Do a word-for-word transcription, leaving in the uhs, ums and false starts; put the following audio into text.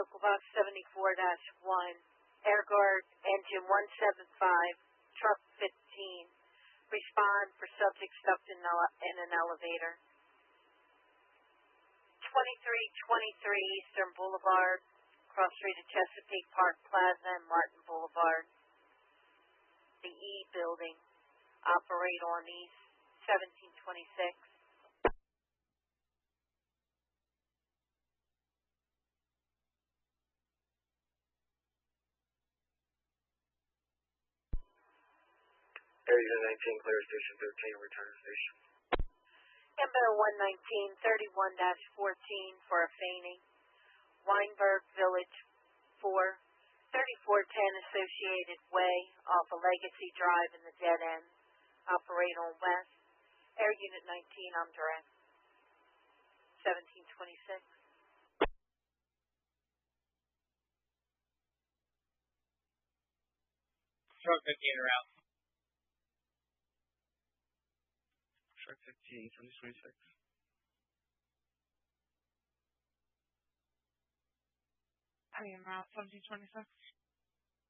Local Box seventy-four dash one, Air Guard Engine one seven five, Truck fifteen. Respond for subject stuck in, ele- in an elevator. twenty-three twenty-three Eastern Boulevard, cross street of Chesapeake Park Plaza and Martin Boulevard. The E building, operate on East seventeen twenty-six. Area nineteen, clear station thirteen, return to station. Ember one nineteen thirty-one dash fourteen for a feigning. Weinberg Village four, thirty-four ten Associated Way off of Legacy Drive in the dead end. Operate on West. Air Unit nineteen, I'm direct. seventeen twenty-six. Truck fifteen around. Truck fifteen, seventeen twenty-six. I mean, route seventeen twenty-six.